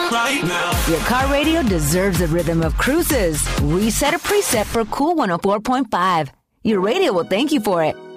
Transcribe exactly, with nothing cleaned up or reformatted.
right now. Your car radio deserves the rhythm of cruises. Reset a preset for Cool one oh four point five. Your radio will thank you for it.